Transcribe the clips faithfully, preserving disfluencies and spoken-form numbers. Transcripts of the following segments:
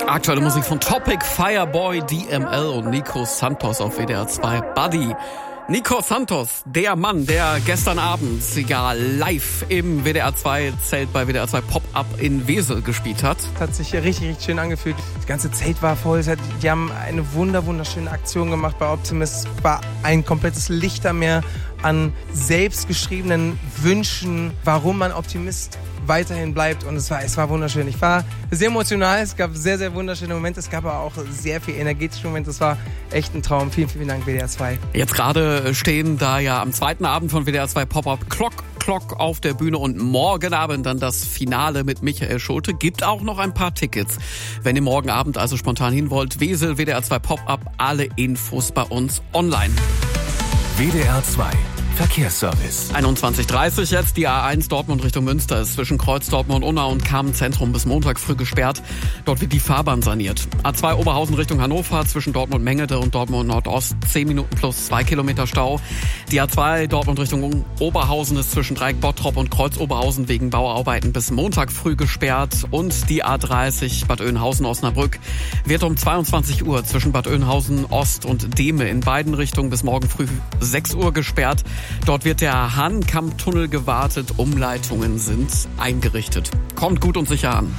Aktuelle Musik von Topic, Fireboy, D M L und Nico Santos auf W D R zwei. Buddy. Nico Santos, der Mann, der gestern Abend ja live im W D R zwei Zelt bei W D R zwei Pop-Up in Wesel gespielt hat. Das hat sich richtig, richtig schön angefühlt. Das ganze Zelt war voll. Die haben eine wunder, wunderschöne Aktion gemacht bei Optimist. Es war ein komplettes Lichtermeer an selbstgeschriebenen Wünschen, warum man Optimist weiterhin bleibt, und es war, es war wunderschön. Ich war sehr emotional, es gab sehr, sehr wunderschöne Momente, es gab aber auch sehr viel energetische Momente, es war echt ein Traum. Vielen, vielen Dank W D R zwei. Jetzt gerade stehen da ja am zweiten Abend von W D R zwei Pop-Up Clock Clock auf der Bühne und morgen Abend dann das Finale mit Michael Schulte. Gibt auch noch ein paar Tickets. Wenn ihr morgen Abend also spontan hin wollt, Wesel, W D R zwei Pop-Up, alle Infos bei uns online. W D R zwei Verkehrsservice. einundzwanzig Uhr dreißig jetzt, die A eins Dortmund Richtung Münster ist zwischen Kreuz Dortmund Unna und Kamen-Zentrum bis Montag früh gesperrt. Dort wird die Fahrbahn saniert. A zwei Oberhausen Richtung Hannover zwischen Dortmund Mengede und Dortmund Nordost zehn Minuten plus zwei Kilometer Stau. Die A zwei Dortmund Richtung Oberhausen ist zwischen Dreieck Bottrop und Kreuz Oberhausen wegen Bauarbeiten bis Montag früh gesperrt. Und die A dreißig Bad Oeynhausen Osnabrück wird um zweiundzwanzig Uhr zwischen Bad Oeynhausen Ost und Dehme in beiden Richtungen bis morgen früh sechs Uhr gesperrt. Dort wird der Hahnkammtunnel gewartet, Umleitungen sind eingerichtet. Kommt gut und sicher an.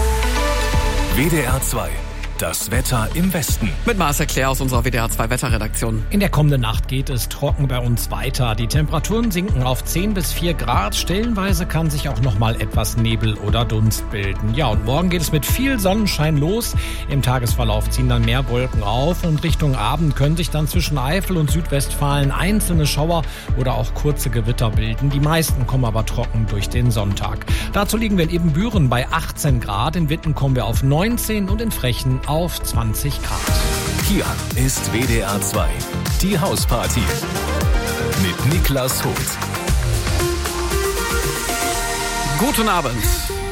W D R zwei. Das Wetter im Westen. Mit Marcel Claire aus unserer W D R zwei Wetterredaktion. In der kommenden Nacht geht es trocken bei uns weiter. Die Temperaturen sinken auf zehn bis vier Grad. Stellenweise kann sich auch noch mal etwas Nebel oder Dunst bilden. Ja, und morgen geht es mit viel Sonnenschein los. Im Tagesverlauf ziehen dann mehr Wolken auf und Richtung Abend können sich dann zwischen Eifel und Südwestfalen einzelne Schauer oder auch kurze Gewitter bilden. Die meisten kommen aber trocken durch den Sonntag. Dazu liegen wir in Ebenbüren bei achtzehn Grad. In Witten kommen wir auf neunzehn und in Frechen auf zwanzig Grad. Hier ist W D R zwei, die Hausparty mit Niklas Hoth. Guten Abend.